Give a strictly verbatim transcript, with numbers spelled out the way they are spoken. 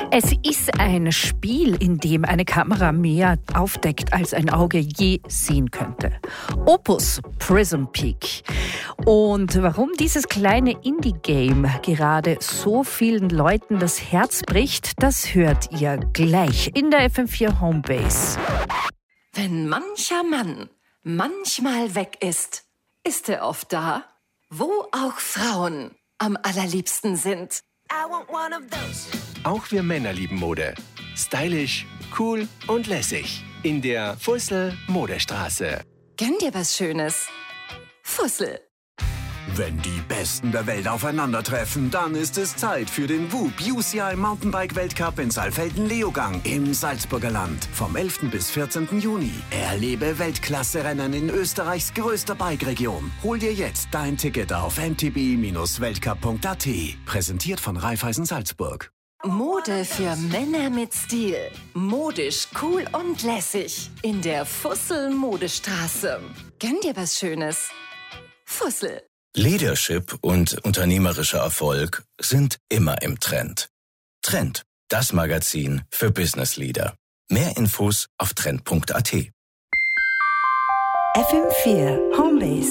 Es ist ein Spiel, in dem eine Kamera mehr aufdeckt, als ein Auge je sehen könnte. Opus Prism Peak. Und warum dieses kleine Indie-Game gerade so vielen Leuten das Herz bricht, das hört ihr gleich in der F M vier Homebase. Wenn mancher Mann manchmal weg ist, ist er oft da, wo auch Frauen am allerliebsten sind. Auch wir Männer lieben Mode. Stylisch, cool und lässig. In der Fussel Modestraße. Gönn dir was Schönes. Fussel. Wenn die Besten der Welt aufeinandertreffen, dann ist es Zeit für den W U B U C I Mountainbike Weltcup in Saalfelden-Leogang im Salzburger Land. Vom elften bis vierzehnten Juni. Erlebe Weltklasse-Rennen in Österreichs größter Bike-Region. Hol dir jetzt dein Ticket auf m t b Bindestrich weltcup punkt a t. Präsentiert von Raiffeisen Salzburg. Mode für Männer mit Stil. Modisch, cool und lässig. In der Fussel Modestraße. Gönn dir was Schönes. Fussel. Leadership und unternehmerischer Erfolg sind immer im Trend. Trend, das Magazin für Business Leader. Mehr Infos auf trend punkt a t. F M vier Homebase.